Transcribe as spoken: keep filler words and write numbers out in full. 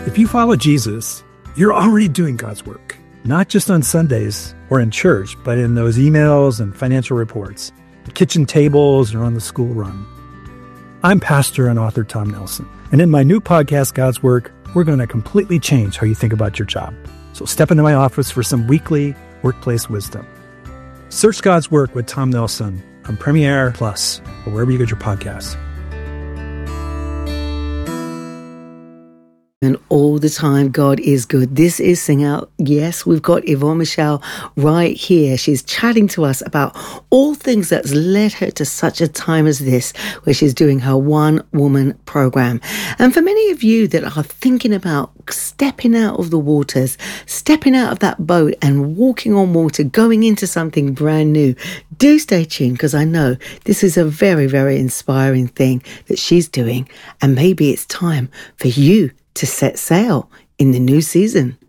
If you follow Jesus, you're already doing God's work, not just on Sundays or in church, but in those emails and financial reports, the kitchen tables, or on the school run. I'm pastor and author Tom Nelson, and in my new podcast, God's Work, we're going to completely change how you think about your job. So step into my office for some weekly workplace wisdom. Search God's Work with Tom Nelson on Premiere Plus or wherever you get your podcasts. And all the time, God is good. This is Sing Out. Yes, we've got Yvonne Michelle right here. She's chatting to us about all things that's led her to such a time as this, where she's doing her one-woman program. And for many of you that are thinking about stepping out of the waters, stepping out of that boat and walking on water, going into something brand new, do stay tuned, because I know this is a very, very inspiring thing that she's doing. And maybe it's time for you to set sail in the new season.